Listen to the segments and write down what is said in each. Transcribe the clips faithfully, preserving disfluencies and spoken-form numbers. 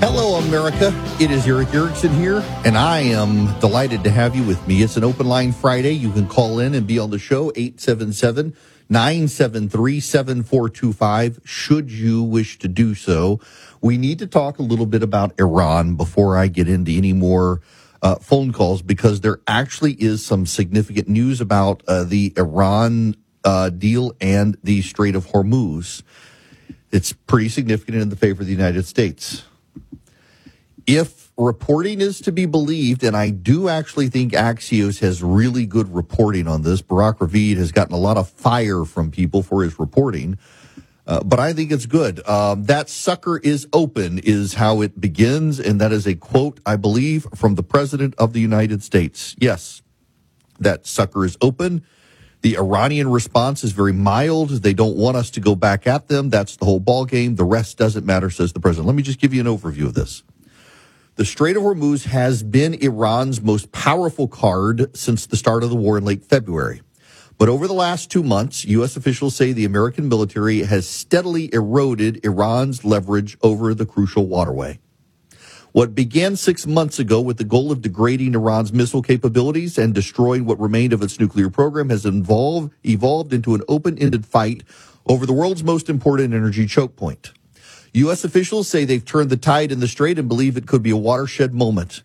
Hello, America. It is Eric Erickson here, and I am delighted to have you with me. It's an open line Friday. You can call in and be on the show, eight seven seven, nine seven three, seven four two five, should you wish to do so. We need to talk a little bit about Iran before I get into any more uh, phone calls, because there actually is some significant news about uh, the Iran uh, deal and the Strait of Hormuz. It's pretty significant in the favor of the United States. If reporting is to be believed, and I do actually think Axios has really good reporting on this, Barack Ravid has gotten a lot of fire from people for his reporting, uh, but I think it's good. Um, that sucker is open is how it begins, and that is a quote, I believe, from the President of the United States. Yes, that sucker is open. The Iranian response is very mild. They don't want us to go back at them. That's the whole ballgame. The rest doesn't matter, says the President. Let me just give you an overview of this. The Strait of Hormuz has been Iran's most powerful card since the start of the war in late February. But over the last two months, U S officials say the American military has steadily eroded Iran's leverage over the crucial waterway. What began six months ago with the goal of degrading Iran's missile capabilities and destroying what remained of its nuclear program has involved, evolved into an open-ended fight over the world's most important energy choke point. U S officials say they've turned the tide in the strait and believe it could be a watershed moment.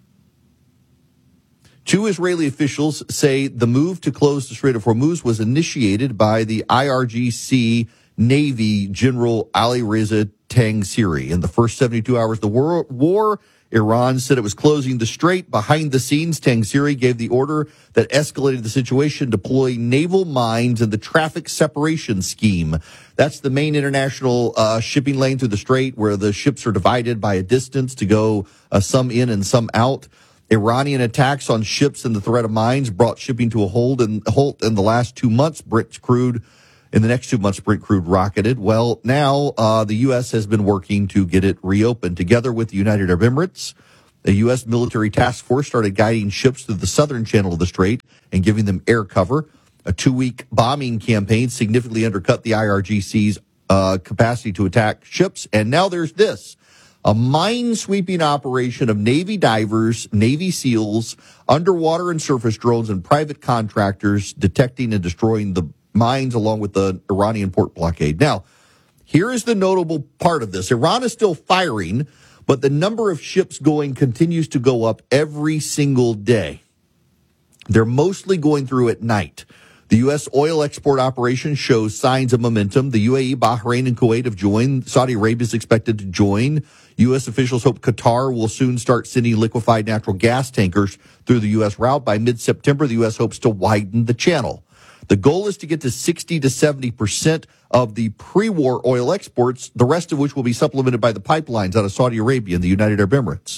Two Israeli officials say the move to close the Strait of Hormuz was initiated by the I R G C Navy General Ali Reza Tangsiri. In the first seventy-two hours of the war, war, Iran said it was closing the strait. Behind the scenes, Tangsiri gave the order that escalated the situation, deploying naval mines in the traffic separation scheme. That's the main international uh, shipping lane through the strait, where the ships are divided by a distance to go uh, some in and some out. Iranian attacks on ships and the threat of mines brought shipping to a hold and halt in the last two months. Brent crude, in the next two months, Brent crude rocketed. Well, now uh, the U S has been working to get it reopened. Together with the United Arab Emirates, the U S military task force started guiding ships through the southern channel of the strait and giving them air cover. A two-week bombing campaign significantly undercut the I R G C's uh, capacity to attack ships. And now there's this. A mine-sweeping operation of Navy divers, Navy SEALs, underwater and surface drones, and private contractors detecting and destroying the mines along with the Iranian port blockade. Now, here is the notable part of this. Iran is still firing, but the number of ships going continues to go up every single day. They're mostly going through at night. The U S oil export operation shows signs of momentum. The U A E, Bahrain, and Kuwait have joined. Saudi Arabia is expected to join. U S officials hope Qatar will soon start sending liquefied natural gas tankers through the U S route. By mid-September, the U S hopes to widen the channel. The goal is to get to sixty to seventy percent of the pre-war oil exports, the rest of which will be supplemented by the pipelines out of Saudi Arabia and the United Arab Emirates.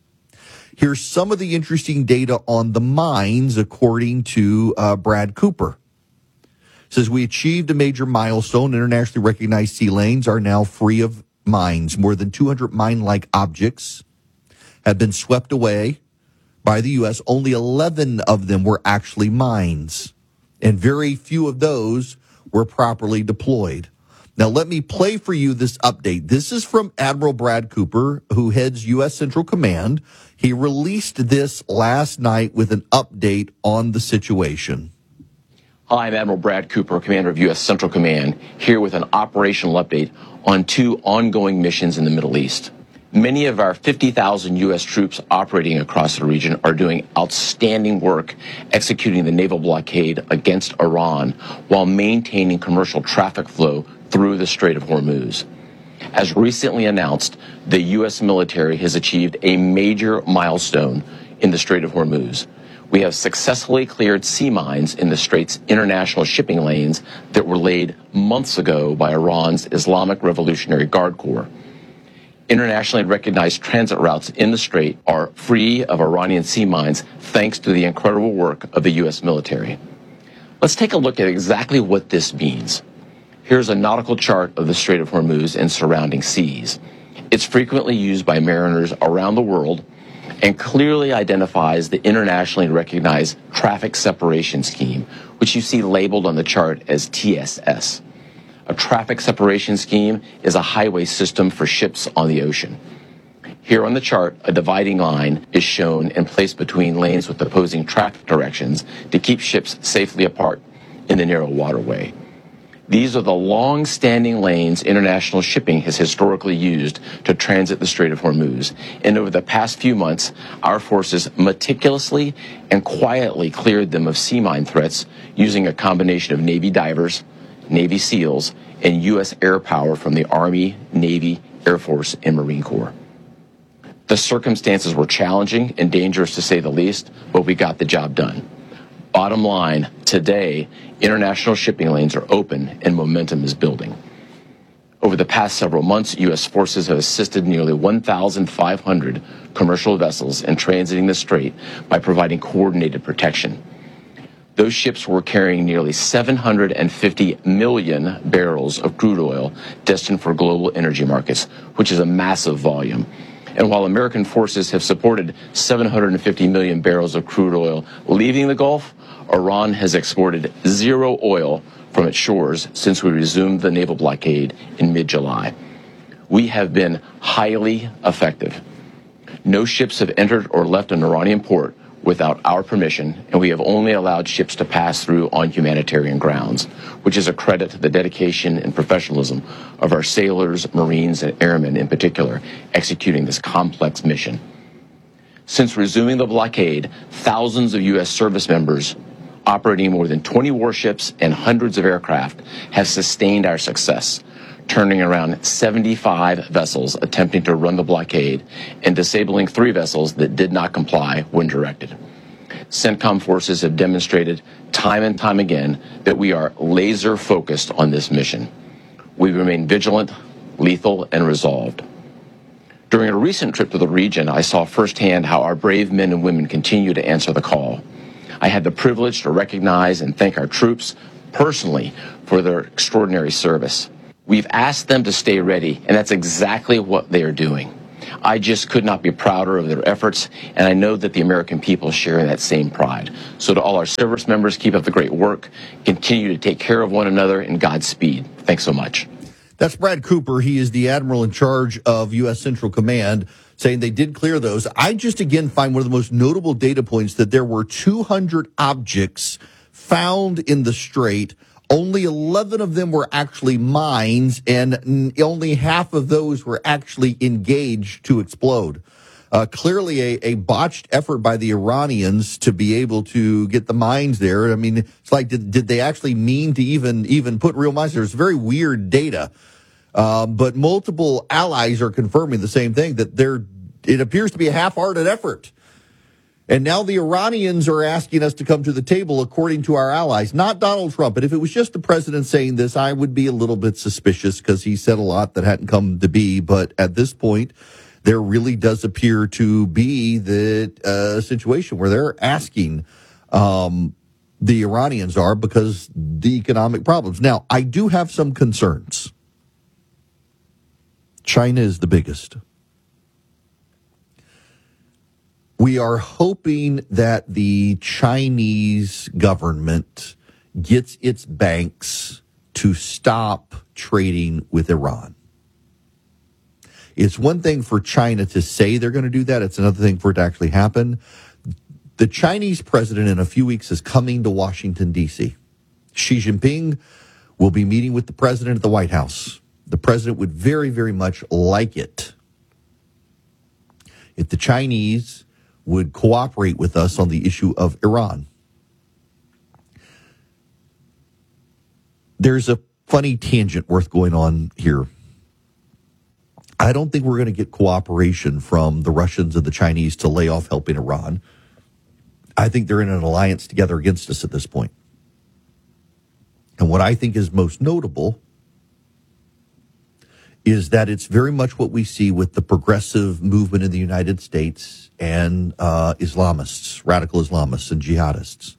Here's some of the interesting data on the mines, according to uh, Brad Cooper. It says, we achieved a major milestone. Internationally recognized sea lanes are now free of mines. More than two hundred mine-like objects have been swept away by the U S. Only eleven of them were actually mines, and very few of those were properly deployed. Now, let me play for you this update. This is from Admiral Brad Cooper, who heads U S Central Command. He released this last night with an update on the situation. Hi, I'm Admiral Brad Cooper, Commander of U S Central Command, here with an operational update on two ongoing missions in the Middle East. Many of our fifty thousand U S troops operating across the region are doing outstanding work executing the naval blockade against Iran while maintaining commercial traffic flow through the Strait of Hormuz. As recently announced, the U S military has achieved a major milestone in the Strait of Hormuz. We have successfully cleared sea mines in the Strait's international shipping lanes that were laid months ago by Iran's Islamic Revolutionary Guard Corps. Internationally recognized transit routes in the Strait are free of Iranian sea mines thanks to the incredible work of the U S military. Let's take a look at exactly what this means. Here's a nautical chart of the Strait of Hormuz and surrounding seas. It's frequently used by mariners around the world and clearly identifies the internationally recognized traffic separation scheme, which you see labeled on the chart as T S S. A traffic separation scheme is a highway system for ships on the ocean. Here on the chart, a dividing line is shown and placed between lanes with opposing traffic directions to keep ships safely apart in the narrow waterway. These are the long-standing lanes international shipping has historically used to transit the Strait of Hormuz. And over the past few months, our forces meticulously and quietly cleared them of sea mine threats using a combination of Navy divers, Navy SEALs, and U S air power from the Army, Navy, Air Force, and Marine Corps. The circumstances were challenging and dangerous to say the least, but we got the job done. Bottom line, today, international shipping lanes are open and momentum is building. Over the past several months, U S forces have assisted nearly one thousand five hundred commercial vessels in transiting the strait by providing coordinated protection. Those ships were carrying nearly seven hundred fifty million barrels of crude oil destined for global energy markets, which is a massive volume. And while American forces have supported seven hundred fifty million barrels of crude oil leaving the Gulf, Iran has exported zero oil from its shores since we resumed the naval blockade in mid-July. We have been highly effective. No ships have entered or left an Iranian port without our permission, and we have only allowed ships to pass through on humanitarian grounds, which is a credit to the dedication and professionalism of our sailors, Marines, and airmen in particular, executing this complex mission. Since resuming the blockade, thousands of U S service members operating more than twenty warships and hundreds of aircraft have sustained our success, turning around seventy-five vessels attempting to run the blockade and disabling three vessels that did not comply when directed. CENTCOM forces have demonstrated time and time again that we are laser focused on this mission. We remain vigilant, lethal, and resolved. During a recent trip to the region, I saw firsthand how our brave men and women continue to answer the call. I had the privilege to recognize and thank our troops personally for their extraordinary service. We've asked them to stay ready, and that's exactly what they are doing. I just could not be prouder of their efforts, and I know that the American people share in that same pride. So to all our service members, keep up the great work. Continue to take care of one another, and Godspeed. Thanks so much. That's Brad Cooper. He is the admiral in charge of U S Central Command, saying they did clear those. I just, again, find one of the most notable data points that there were two hundred objects found in the strait. Only eleven of them were actually mines, and only half of those were actually engaged to explode. Uh, clearly a, a botched effort by the Iranians to be able to get the mines there. I mean, it's like, did, did they actually mean to even, even put real mines there? It's very weird data. Um, but multiple allies are confirming the same thing, that there, it appears to be a half-hearted effort. And now the Iranians are asking us to come to the table according to our allies, not Donald Trump. But if it was just the president saying this, I would be a little bit suspicious because he said a lot that hadn't come to be. But at this point, there really does appear to be the uh, situation where they're asking, um, the Iranians are, because the economic problems. Now, I do have some concerns. China is the biggest. We are hoping that the Chinese government gets its banks to stop trading with Iran. It's one thing for China to say they're going to do that. It's another thing for it to actually happen. The Chinese president in a few weeks is coming to Washington, D C. Xi Jinping will be meeting with the president at the White House. The president would very, very much like it if the Chinese would cooperate with us on the issue of Iran. There's a funny tangent worth going on here. I don't think we're going to get cooperation from the Russians and the Chinese to lay off helping Iran. I think they're in an alliance together against us at this point. And what I think is most notable is that it's very much what we see with the progressive movement in the United States and uh, Islamists, radical Islamists and jihadists.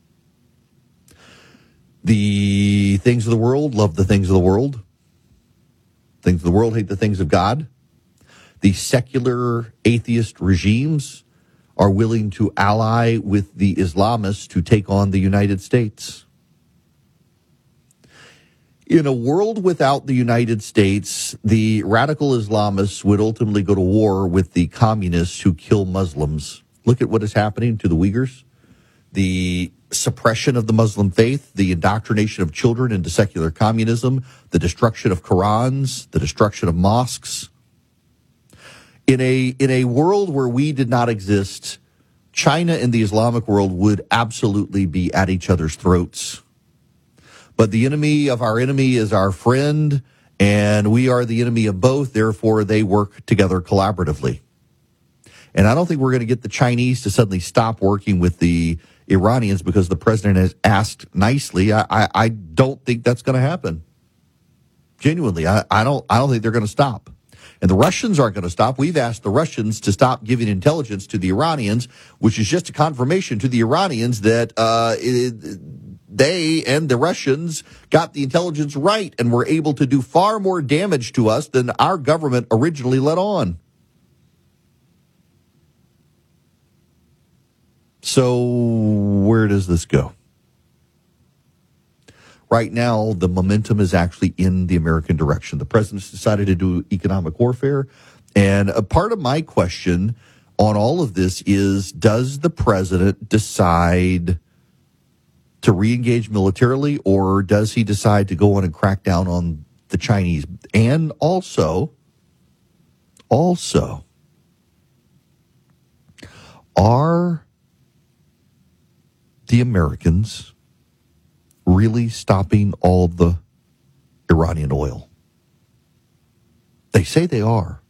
The things of the world love the things of the world. Things of the world hate the things of God. The secular atheist regimes are willing to ally with the Islamists to take on the United States. In a world without the United States, the radical Islamists would ultimately go to war with the communists who kill Muslims. Look at what is happening to the Uyghurs. The suppression of the Muslim faith, the indoctrination of children into secular communism, the destruction of Qurans, the destruction of mosques. In a, in a world where we did not exist, China and the Islamic world would absolutely be at each other's throats. But the enemy of our enemy is our friend, and we are the enemy of both. Therefore, they work together collaboratively. And I don't think we're going to get the Chinese to suddenly stop working with the Iranians because the president has asked nicely. I, I, I don't think that's going to happen. Genuinely, I, I don't. I don't think they're going to stop. And the Russians aren't going to stop. We've asked the Russians to stop giving intelligence to the Iranians, which is just a confirmation to the Iranians that uh, it, they and the Russians got the intelligence right and were able to do far more damage to us than our government originally let on. So where does this go? Right now, the momentum is actually in the American direction. The president's decided to do economic warfare. And a part of my question on all of this is, does the president decide to re-engage militarily, or does he decide to go on and crack down on the Chinese? And also, also, are the Americans really stopping all the Iranian oil? They say they are.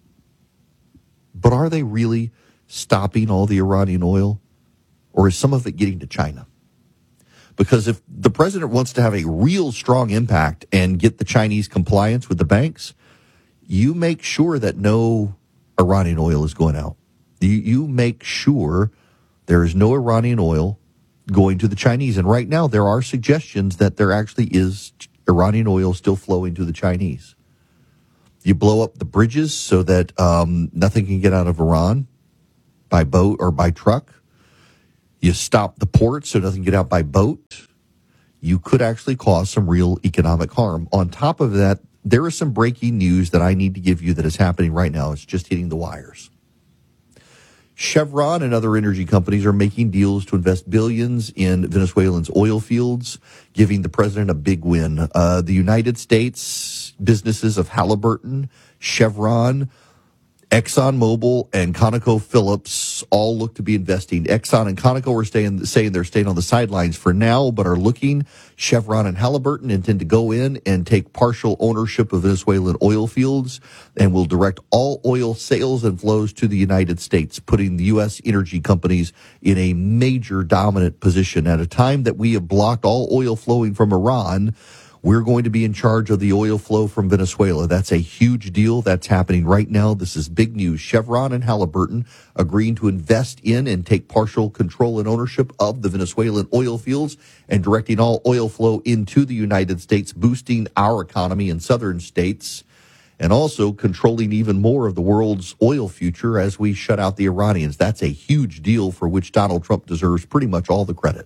But are they really stopping all the Iranian oil? Or is some of it getting to China? Because if the president wants to have a real strong impact and get the Chinese compliance with the banks, you make sure that no Iranian oil is going out. You, you make sure there is no Iranian oil going to the Chinese. And right now, there are suggestions that there actually is Iranian oil still flowing to the Chinese. You blow up the bridges so that um, nothing can get out of Iran by boat or by truck. You stop the ports so nothing can get out by boat. You could actually cause some real economic harm. On top of that, there is some breaking news that I need to give you that is happening right now. It's just hitting the wires. Chevron and other energy companies are making deals to invest billions in Venezuelans' oil fields, giving the president a big win. Uh, the United States businesses of Halliburton, Chevron, ExxonMobil, and ConocoPhillips all look to be investing. Exxon and Conoco are staying, saying they're staying on the sidelines for now, but are looking. Chevron and Halliburton intend to go in and take partial ownership of Venezuelan oil fields and will direct all oil sales and flows to the United States, putting the U S energy companies in a major dominant position. At a time that we have blocked all oil flowing from Iran, we're going to be in charge of the oil flow from Venezuela. That's a huge deal. That's happening right now. This is big news. Chevron and Halliburton agreeing to invest in and take partial control and ownership of the Venezuelan oil fields and directing all oil flow into the United States, boosting our economy in southern states, and also controlling even more of the world's oil future as we shut out the Iranians. That's a huge deal for which Donald Trump deserves pretty much all the credit.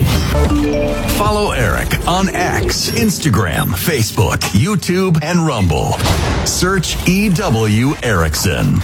Follow Eric on X, Instagram, Facebook, YouTube, and Rumble. Search E W Erickson.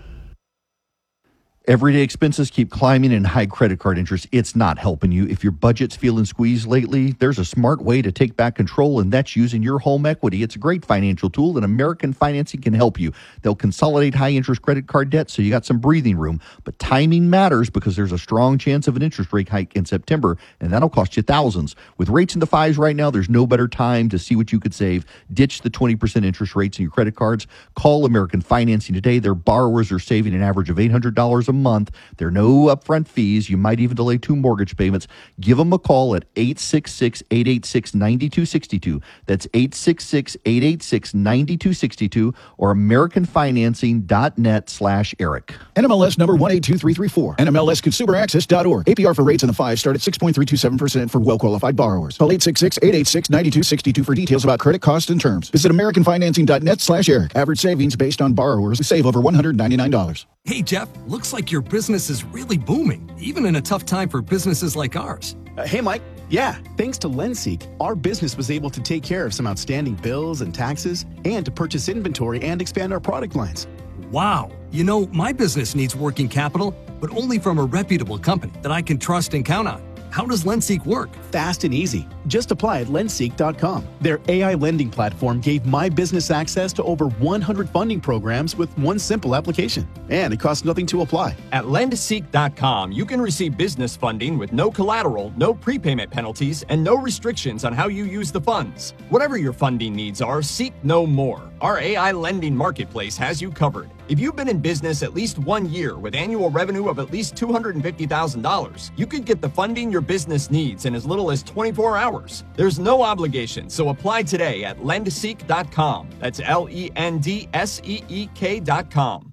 Everyday expenses keep climbing and high credit card interest. It's not helping you. If your budget's feeling squeezed lately, there's a smart way to take back control, and that's using your home equity. It's a great financial tool, and American Financing can help you. They'll consolidate high-interest credit card debt so you got some breathing room. But timing matters because there's a strong chance of an interest rate hike in September, and that'll cost you thousands. With rates in the fives right now, there's no better time to see what you could save. Ditch the twenty percent interest rates in your credit cards. Call American Financing today. Their borrowers are saving an average of eight hundred dollars a month. There are no upfront fees. You might even delay two mortgage payments. Give them a call at eight six six, eight eight six, nine two six two. That's eight six six, eight eight six, nine two six two or americanfinancing.net slash Eric. N M L S number one eight two three three four. N M L S consumer access dot org. A P R for rates in the five start at six point three two seven percent for well-qualified borrowers. Call eight six six, eight eight six, nine two six two for details about credit costs and terms. Visit americanfinancing.net slash Eric. Average savings based on borrowers who save over one hundred ninety-nine dollars. Hey, Jeff, looks like your business is really booming, even in a tough time for businesses like ours. Uh, hey, Mike, Yeah, thanks to LendSeek, our business was able to take care of some outstanding bills and taxes and to purchase inventory and expand our product lines. Wow. You know, my business needs working capital, but only from a reputable company that I can trust and count on. How does LendSeek work? Fast and easy. Just apply at lendseek dot com. Their A I lending platform gave my business access to over one hundred funding programs with one simple application. And it costs nothing to apply. At lendseek dot com, you can receive business funding with no collateral, no prepayment penalties, and no restrictions on how you use the funds. Whatever your funding needs are, seek no more. Our A I lending marketplace has you covered. If you've been in business at least one year with annual revenue of at least two hundred fifty thousand dollars, you could get the funding your business needs in as little as twenty-four hours. There's no obligation, so apply today at lendseek dot com. That's L E N D S E E K dot com.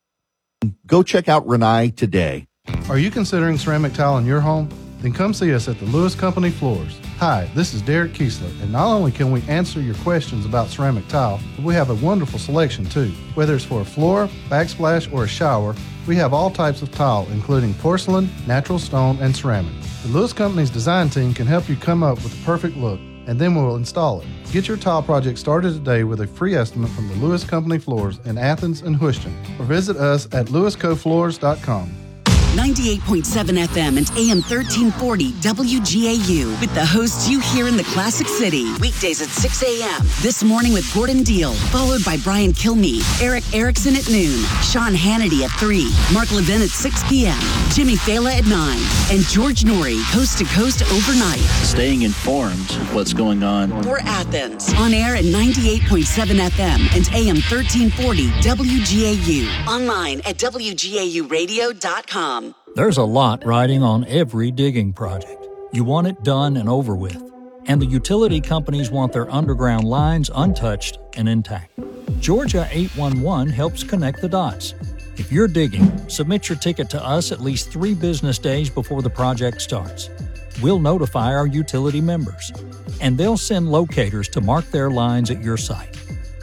Go check out Renai today. Are you considering ceramic tile in your home? Then come see us at the Lewis Company Floors. Hi, this is Derek Kiesler, and not only can we answer your questions about ceramic tile, but we have a wonderful selection too. Whether it's for a floor, backsplash, or a shower, we have all types of tile, including porcelain, natural stone, and ceramic. The Lewis Company's design team can help you come up with the perfect look, and then we'll install it. Get your tile project started today with a free estimate from the Lewis Company Floors in Athens and Houston, or visit us at lewis co floors dot com. ninety-eight point seven F M and A M thirteen forty W G A U with the hosts you hear in the Classic City. Weekdays at six a.m. This morning with Gordon Deal, followed by Brian Kilmeade, Eric Erickson at noon, Sean Hannity at three, Mark Levin at six p.m., Jimmy Fela at nine, and George Norrie, coast to coast overnight. Staying informed of what's going on. For Athens, on air at ninety-eight point seven F M and A M thirteen forty W G A U. Online at W G A U radio dot com. There's a lot riding on every digging project. You want it done and over with. And the utility companies want their underground lines untouched and intact. Georgia eight one one helps connect the dots. If you're digging, submit your ticket to us at least three business days before the project starts. We'll notify our utility members, and they'll send locators to mark their lines at your site.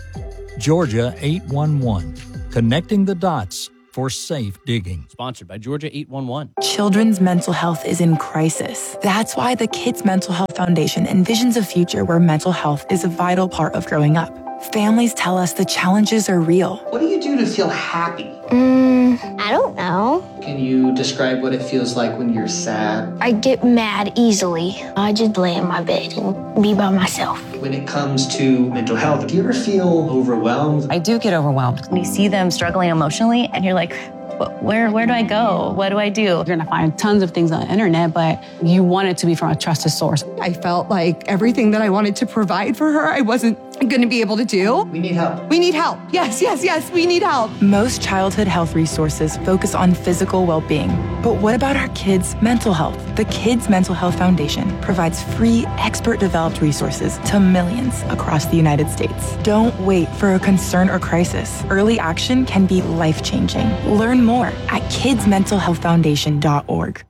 Georgia eight one one, connecting the dots for safe digging. Sponsored by Georgia eight one one. Children's mental health is in crisis. That's why the Kids Mental Health Foundation envisions a future where mental health is a vital part of growing up. Families tell us the challenges are real. What do you do to feel happy? Mm, I don't know. Can you describe what it feels like when you're sad? I get mad easily. I just lay in my bed and be by myself. When it comes to mental health, do you ever feel overwhelmed? I do get overwhelmed. When you see them struggling emotionally and you're like, where where do I go? What do I do? You're gonna find tons of things on the internet, but you want it to be from a trusted source. I felt like everything that I wanted to provide for her, I wasn't gonna be able to do. We need help. We need help. Yes, yes, yes, we need help. Most childhood health resources focus on physical well-being. But what about our kids' mental health? The Kids Mental Health Foundation provides free, expert-developed resources to millions across the United States. Don't wait for a concern or crisis. Early action can be life-changing. Learn more at kids mental health foundation dot org.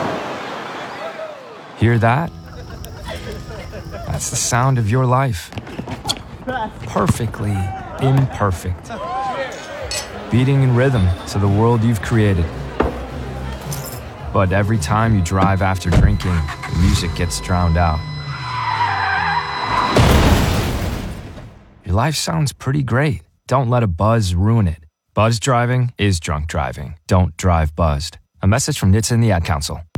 Hear that? That's the sound of your life. Perfectly imperfect. Beating in rhythm to the world you've created. But every time you drive after drinking, the music gets drowned out. Your life sounds pretty great. Don't let a buzz ruin it. Buzz driving is drunk driving. Don't drive buzzed. A message from N H T S A and the Ad Council.